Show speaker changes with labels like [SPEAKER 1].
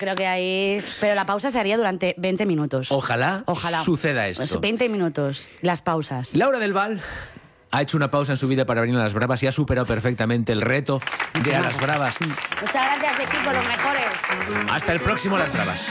[SPEAKER 1] creo que ahí... Pero la pausa se haría durante 20 minutos.
[SPEAKER 2] Ojalá suceda esto.
[SPEAKER 1] Pues 20 minutos, las pausas.
[SPEAKER 2] Laura del Val ha hecho una pausa en su vida para venir a las Bravas y ha superado perfectamente el reto de A las Bravas.
[SPEAKER 1] Muchas gracias, equipo, los mejores.
[SPEAKER 2] Hasta el próximo Las Bravas.